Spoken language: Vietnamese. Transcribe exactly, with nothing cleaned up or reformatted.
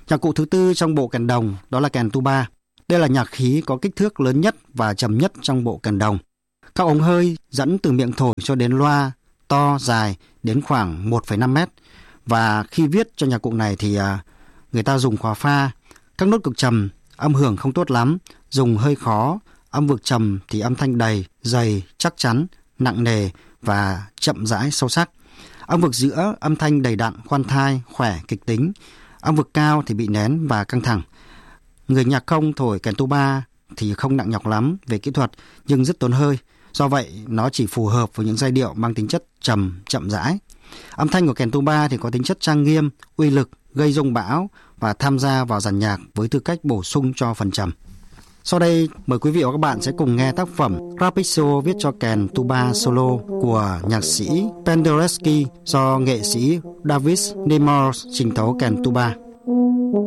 Nhạc cụ thứ tư trong bộ kèn đồng đó là kèn tuba. Đây là nhạc khí có kích thước lớn nhất và trầm nhất trong bộ kèn đồng. Các ống hơi dẫn từ miệng thổi cho đến loa to dài đến khoảng một phẩy năm mét. Và khi viết cho nhạc cụ này thì người ta dùng khóa pha. Các nốt cực trầm, âm hưởng không tốt lắm, dùng hơi khó. Âm vực trầm thì âm thanh đầy, dày, chắc chắn, nặng nề và chậm rãi sâu sắc. Âm vực giữa, âm thanh đầy đặn, khoan thai, khỏe, kịch tính. Âm vực cao thì bị nén và căng thẳng. Người nhạc công thổi kèn tuba thì không nặng nhọc lắm về kỹ thuật nhưng rất tốn hơi. Do vậy, nó chỉ phù hợp với những giai điệu mang tính chất trầm, chậm rãi. Âm thanh của kèn tuba thì có tính chất trang nghiêm, uy lực, gây rung bão và tham gia vào dàn nhạc với tư cách bổ sung cho phần trầm. Sau đây, mời quý vị và các bạn sẽ cùng nghe tác phẩm Rapizzo viết cho kèn tuba solo của nhạc sĩ Penderecki do nghệ sĩ David Nemors trình tấu kèn tuba.